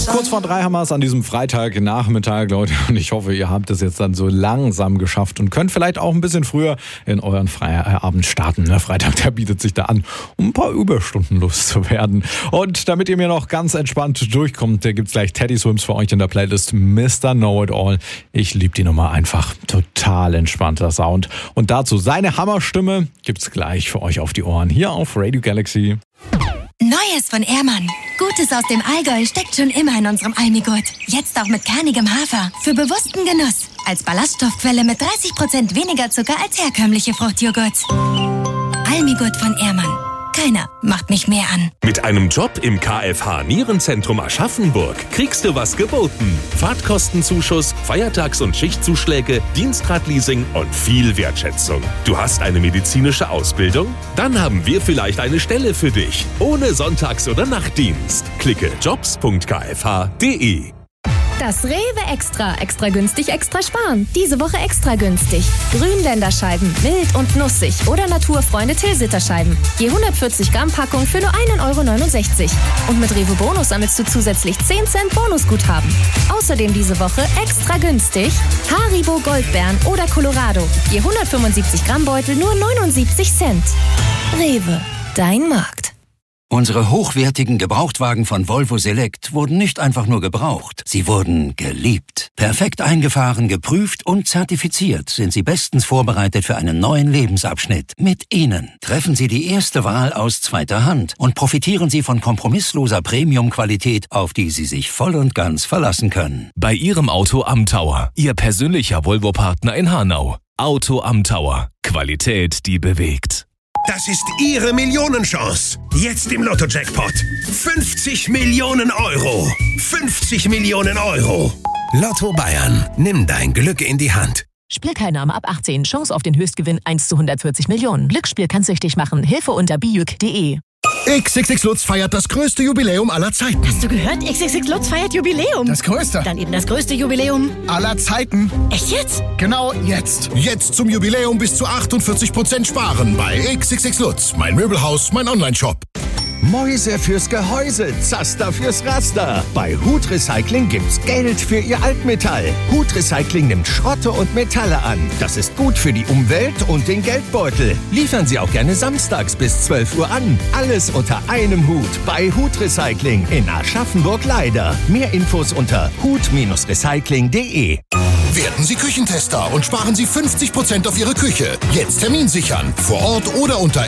Kurz vor 3 haben wir es an diesem Freitagnachmittag, Leute. Und ich hoffe, ihr habt es jetzt dann so langsam geschafft und könnt vielleicht auch ein bisschen früher in euren Feierabend starten. Der Freitag, der bietet sich da an, um ein paar Überstunden loszuwerden. Und damit ihr mir noch ganz entspannt durchkommt, da gibt's gleich Teddy Swims für euch in der Playlist Mr. Know-It-All. Ich liebe die Nummer einfach. Total entspannter Sound. Und dazu seine Hammerstimme gibt's gleich für euch auf die Ohren hier auf Radio Galaxy. Neues von Ehrmann. Gutes aus dem Allgäu steckt schon immer in unserem Almigurt. Jetzt auch mit kernigem Hafer. Für bewussten Genuss. Als Ballaststoffquelle mit 30% weniger Zucker als herkömmliche Fruchtjoghurts. Almigurt von Ehrmann. Keiner macht mich mehr an. Mit einem Job im KFH Nierenzentrum Aschaffenburg kriegst du was geboten. Fahrtkostenzuschuss, Feiertags- und Schichtzuschläge, Dienstradleasing und viel Wertschätzung. Du hast eine medizinische Ausbildung? Dann haben wir vielleicht eine Stelle für dich. Ohne Sonntags- oder Nachtdienst. Klicke jobs.kfh.de. Das Rewe Extra. Extra günstig, extra sparen. Diese Woche extra günstig. Grünländerscheiben, mild und nussig oder Naturfreunde Tilsiterscheiben. Je 140 Gramm Packung für nur 1,69 €. Und mit Rewe Bonus sammelst du zusätzlich 10 Cent Bonusguthaben. Außerdem diese Woche extra günstig Haribo Goldbeeren oder Colorado. Je 175 Gramm Beutel nur 79 Cent. Rewe, dein Markt. Unsere hochwertigen Gebrauchtwagen von Volvo Select wurden nicht einfach nur gebraucht, sie wurden geliebt. Perfekt eingefahren, geprüft und zertifiziert sind sie bestens vorbereitet für einen neuen Lebensabschnitt. Mit ihnen treffen Sie die erste Wahl aus zweiter Hand und profitieren Sie von kompromissloser Premium-Qualität, auf die Sie sich voll und ganz verlassen können. Bei Ihrem Auto am Tower. Ihr persönlicher Volvo-Partner in Hanau. Auto am Tower. Qualität, die bewegt. Das ist Ihre Millionenchance. Jetzt im Lotto-Jackpot. 50 Millionen Euro. 50 Millionen Euro. Lotto Bayern. Nimm dein Glück in die Hand. Spielteilnahme ab 18. Chance auf den Höchstgewinn 1 zu 140 Millionen. Glücksspiel kann süchtig machen. Hilfe unter bijuk.de. XXX Lutz feiert das größte Jubiläum aller Zeiten. Hast du gehört? XXX Lutz feiert Jubiläum. Das größte. Dann eben das größte Jubiläum aller Zeiten. Echt jetzt? Genau jetzt. Jetzt zum Jubiläum bis zu 48% sparen bei XXX Lutz. Mein Möbelhaus, mein Onlineshop. Mäuse fürs Gehäuse, Zaster fürs Raster. Bei Hut Recycling gibt's Geld für Ihr Altmetall. Hut Recycling nimmt Schrotte und Metalle an. Das ist gut für die Umwelt und den Geldbeutel. Liefern Sie auch gerne samstags bis 12 Uhr an. Alles unter einem Hut bei Hut Recycling in Aschaffenburg-Leider. Mehr Infos unter hut-recycling.de. Werden Sie Küchentester und sparen Sie 50% auf Ihre Küche. Jetzt Termin sichern. Vor Ort oder unter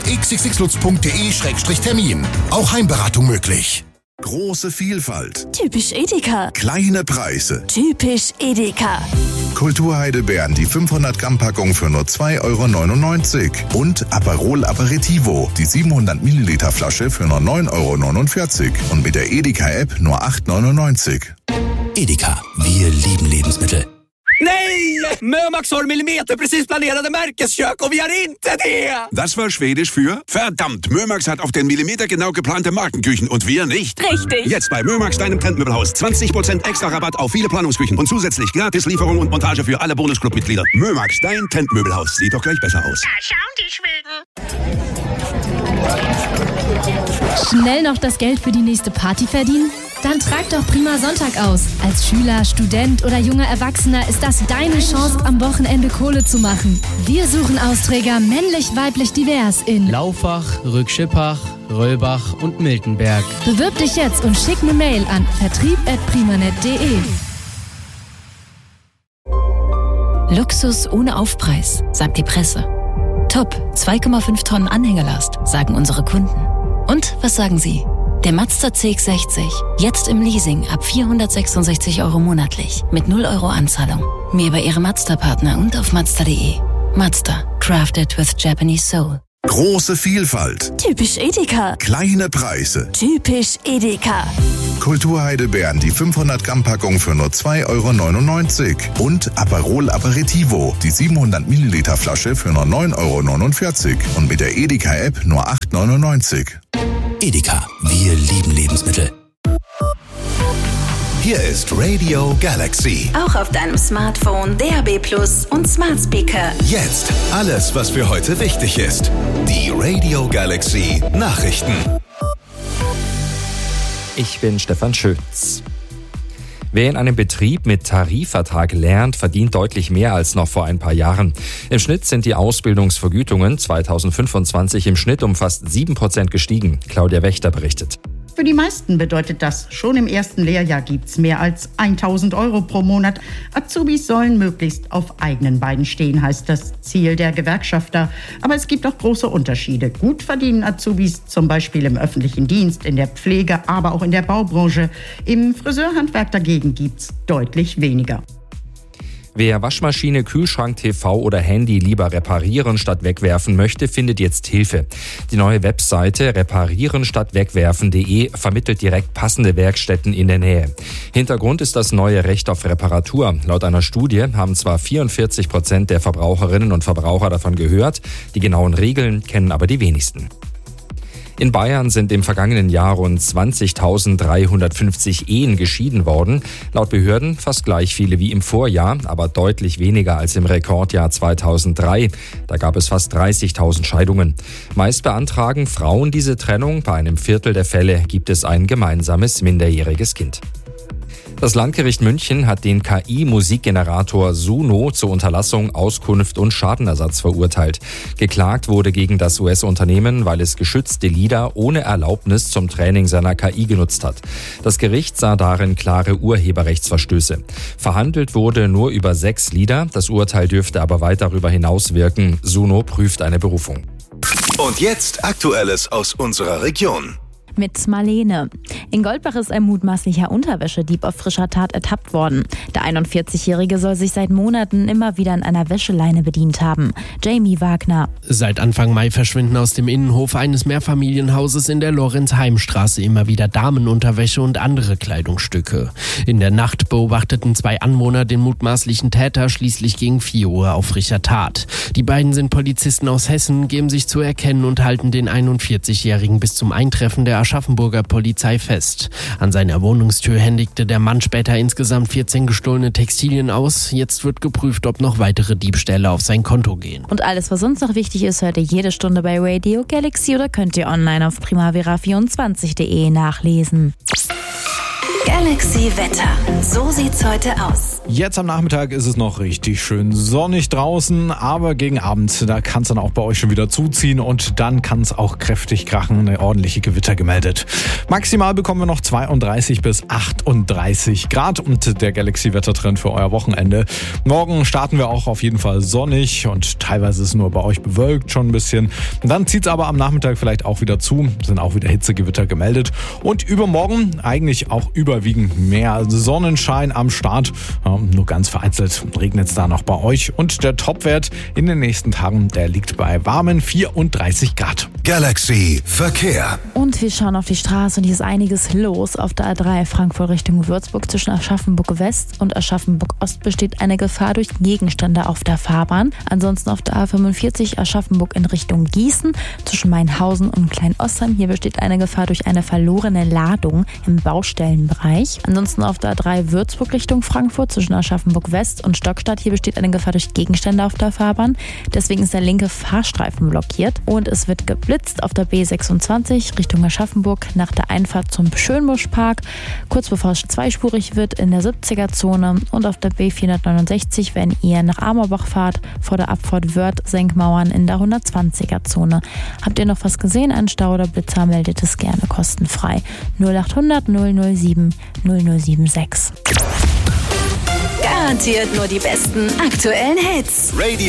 xxxlutz.de/termin. Auch Heimberatung möglich. Große Vielfalt. Typisch Edeka. Kleine Preise. Typisch Edeka. Kulturheidelbeeren, die 500 Gramm Packung für nur 2,99 € und Aperol Aperitivo, die 700 Milliliter Flasche für nur 9,49 € und mit der Edeka App nur 8,99 €. Edeka, wir lieben Lebensmittel. Nej! Mömax har millimeterprecis planerade Märkeskök och vi har inte det! Das war Schwedisch für verdammt, Mömax hat auf den Millimeter genau geplante Markenküchen und wir nicht. Richtig. Jetzt bei Mömax, deinem Trendmöbelhaus. 20% extra Rabatt auf viele Planungsküchen und zusätzlich Gratislieferung und Montage für alle Bonusclub-Mitglieder. Mömax, dein Trendmöbelhaus. Sieht doch gleich besser aus. Da schauen die Schweden. Schnell noch das Geld für die nächste Party verdienen? Dann trag doch Prima Sonntag aus. Als Schüler, Student oder junger Erwachsener ist das deine Chance, am Wochenende Kohle zu machen. Wir suchen Austräger männlich, weiblich, divers in Laufach, Rückschippach, Röllbach und Miltenberg. Bewirb dich jetzt und schick eine Mail an vertrieb@primanet.de. Luxus ohne Aufpreis, sagt die Presse. Top, 2,5 Tonnen Anhängerlast, sagen unsere Kunden. Und was sagen Sie? Der Mazda CX-60, jetzt im Leasing ab 466 € monatlich, mit 0 € Anzahlung. Mehr bei Ihrem Mazda-Partner und auf Mazda.de. Mazda, crafted with Japanese soul. Große Vielfalt. Typisch Edeka. Kleine Preise. Typisch Edeka. Kulturheidelbeeren, die 500 Gramm Packung für nur 2,99 € und Aperol Aperitivo, die 700 Milliliter Flasche für nur 9,49 € und mit der Edeka App nur 8,99 €. Edeka, wir lieben Lebensmittel. Hier ist Radio Galaxy. Auch auf deinem Smartphone, DAB+ und Smart Speaker. Jetzt alles, was für heute wichtig ist. Die Radio Galaxy Nachrichten. Ich bin Stefan Schütz. Wer in einem Betrieb mit Tarifvertrag lernt, verdient deutlich mehr als noch vor ein paar Jahren. Im Schnitt sind die Ausbildungsvergütungen 2025 im Schnitt um fast 7% gestiegen. Claudia Wächter berichtet. Für die meisten bedeutet das, schon im ersten Lehrjahr gibt's mehr als 1.000 Euro pro Monat. Azubis sollen möglichst auf eigenen Beinen stehen, heißt das Ziel der Gewerkschafter. Aber es gibt auch große Unterschiede. Gut verdienen Azubis zum Beispiel im öffentlichen Dienst, in der Pflege, aber auch in der Baubranche. Im Friseurhandwerk dagegen gibt's deutlich weniger. Wer Waschmaschine, Kühlschrank, TV oder Handy lieber reparieren statt wegwerfen möchte, findet jetzt Hilfe. Die neue Webseite reparieren-statt-wegwerfen.de vermittelt direkt passende Werkstätten in der Nähe. Hintergrund ist das neue Recht auf Reparatur. Laut einer Studie haben zwar 44% der Verbraucherinnen und Verbraucher davon gehört, die genauen Regeln kennen aber die wenigsten. In Bayern sind im vergangenen Jahr rund 20.350 Ehen geschieden worden. Laut Behörden fast gleich viele wie im Vorjahr, aber deutlich weniger als im Rekordjahr 2003. Da gab es fast 30.000 Scheidungen. Meist beantragen Frauen diese Trennung. Bei einem Viertel der Fälle gibt es ein gemeinsames minderjähriges Kind. Das Landgericht München hat den KI-Musikgenerator Suno zur Unterlassung, Auskunft und Schadenersatz verurteilt. Geklagt wurde gegen das US-Unternehmen, weil es geschützte Lieder ohne Erlaubnis zum Training seiner KI genutzt hat. Das Gericht sah darin klare Urheberrechtsverstöße. Verhandelt wurde nur über 6 Lieder. Das Urteil dürfte aber weit darüber hinaus wirken. Suno prüft eine Berufung. Und jetzt Aktuelles aus unserer Region. Mit Marlene. In Goldbach ist ein mutmaßlicher Unterwäschedieb auf frischer Tat ertappt worden. Der 41-Jährige soll sich seit Monaten immer wieder an einer Wäscheleine bedient haben. Jamie Wagner. Seit Anfang Mai verschwinden aus dem Innenhof eines Mehrfamilienhauses in der Lorenz-Heim-Straße immer wieder Damenunterwäsche und andere Kleidungsstücke. In der Nacht beobachteten 2 Anwohner den mutmaßlichen Täter schließlich gegen 4 Uhr auf frischer Tat. Die beiden sind Polizisten aus Hessen, geben sich zu erkennen und halten den 41-Jährigen bis zum Eintreffen der Aschaffenburger Polizei fest. An seiner Wohnungstür händigte der Mann später insgesamt 14 gestohlene Textilien aus. Jetzt wird geprüft, ob noch weitere Diebstähle auf sein Konto gehen. Und alles, was sonst noch wichtig ist, hört ihr jede Stunde bei Radio Galaxy oder könnt ihr online auf primavera24.de nachlesen. Galaxy Wetter. So sieht's heute aus. Jetzt am Nachmittag ist es noch richtig schön sonnig draußen, aber gegen Abend, da kann es dann auch bei euch schon wieder zuziehen und dann kann es auch kräftig krachen, eine ordentliche Gewitter gemeldet. Maximal bekommen wir noch 32 bis 38 Grad und der Galaxy-Wettertrend für euer Wochenende. Morgen starten wir auch auf jeden Fall sonnig und teilweise ist es nur bei euch bewölkt schon ein bisschen. Dann zieht es aber am Nachmittag vielleicht auch wieder zu, sind auch wieder Hitzegewitter gemeldet und übermorgen eigentlich auch überwiegend mehr Sonnenschein am Start. Nur ganz vereinzelt regnet es da noch bei euch. Und der Topwert in den nächsten Tagen, der liegt bei warmen 34 Grad. Galaxy Verkehr. Und wir schauen auf die Straße und hier ist einiges los. Auf der A3 Frankfurt Richtung Würzburg zwischen Aschaffenburg West und Aschaffenburg Ost besteht eine Gefahr durch Gegenstände auf der Fahrbahn. Ansonsten auf der A45 Aschaffenburg in Richtung Gießen zwischen Mainhausen und Klein-Ostheim. Hier besteht eine Gefahr durch eine verlorene Ladung im Baustellenbereich. Ansonsten auf der A3 Würzburg Richtung Frankfurt zwischen Aschaffenburg West und Stockstadt. Hier besteht eine Gefahr durch Gegenstände auf der Fahrbahn. Deswegen ist der linke Fahrstreifen blockiert. Und es wird geblitzt auf der B26 Richtung Aschaffenburg nach der Einfahrt zum Schönbuschpark. Kurz bevor es zweispurig wird in der 70er-Zone. Und auf der B469, wenn ihr nach Amorbach fahrt, vor der Abfahrt Wörth-Senkmauern in der 120er-Zone. Habt ihr noch was gesehen an Stau oder Blitzer, meldet es gerne kostenfrei. 0800 007 007 6. Garantiert nur die besten aktuellen Hits. Radio